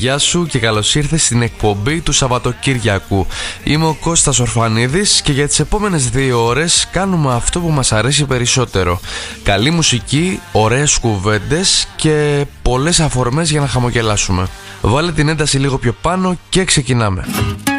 γεια σου και καλώς ήρθες στην εκπομπή του Σαββατοκύριακου. Είμαι ο Κώστας Ορφανίδης και για τις επόμενες 2 ώρες κάνουμε αυτό που μας αρέσει περισσότερο. Καλή μουσική, ωραίες κουβέντες και πολλές αφορμές για να χαμογελάσουμε. Βάλε την ένταση λίγο πιο πάνω και ξεκινάμε.